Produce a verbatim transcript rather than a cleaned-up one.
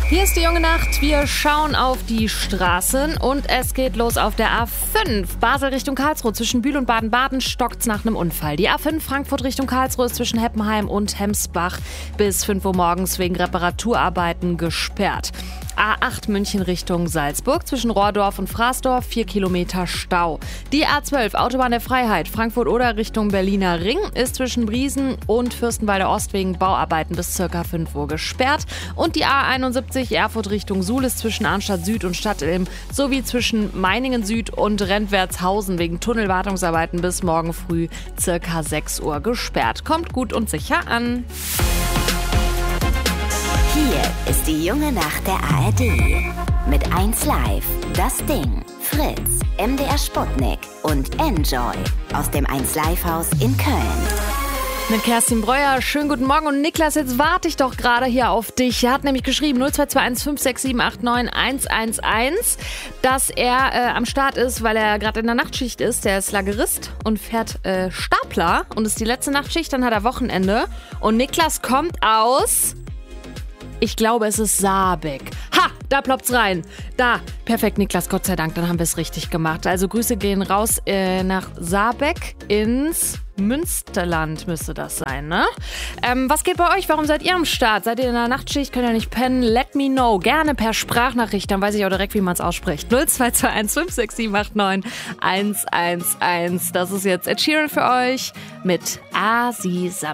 Hier ist die junge Nacht. Wir schauen auf die Straßen und es geht los auf der A fünf. Basel Richtung Karlsruhe. Zwischen Bühl und Baden-Baden stockt's nach einem Unfall. Die A fünf Frankfurt Richtung Karlsruhe ist zwischen Heppenheim und Hemsbach bis fünf Uhr morgens wegen Reparaturarbeiten gesperrt. A acht München Richtung Salzburg, zwischen Rohrdorf und Fraßdorf, vier Kilometer Stau. Die A zwölf Autobahn der Freiheit, Frankfurt-Oder Richtung Berliner Ring, ist zwischen Briesen und Fürstenwalder Ost wegen Bauarbeiten bis ca. fünf Uhr gesperrt. Und die A einundsiebzig Erfurt Richtung Suhl ist zwischen Arnstadt Süd und Stadtilm sowie zwischen Meiningen Süd und Rentwertshausen wegen Tunnelwartungsarbeiten bis morgen früh ca. sechs Uhr gesperrt. Kommt gut und sicher an. Hier ist die junge Nacht der A R D. Mit eins Live, Das Ding, Fritz, M D R Sputnik und Enjoy aus dem eins Live Haus in Köln. Mit Kerstin Breuer, schönen guten Morgen. Und Niklas, jetzt warte ich doch gerade hier auf dich. Er hat nämlich geschrieben null zwei zwei eins fünf sechs sieben acht neun eins eins eins, dass er äh, am Start ist, weil er gerade in der Nachtschicht ist. Der ist Lagerist und fährt äh, Stapler und ist die letzte Nachtschicht, dann hat er Wochenende. Und Niklas kommt aus... Ich glaube, es ist Saarbeck. Ha, da ploppt's rein. Da, perfekt, Niklas, Gott sei Dank, dann haben wir es richtig gemacht. Also Grüße gehen raus äh, nach Saarbeck ins Münsterland müsste das sein, ne? Ähm, was geht bei euch? Warum seid ihr am Start? Seid ihr in der Nachtschicht? Könnt ihr nicht pennen? Let me know. Gerne per Sprachnachricht, dann weiß ich auch direkt, wie man es ausspricht. null zwei zwei eins fünf sechs sieben acht neun eins eins eins. Das ist jetzt Ed Sheeran für euch mit Asisam.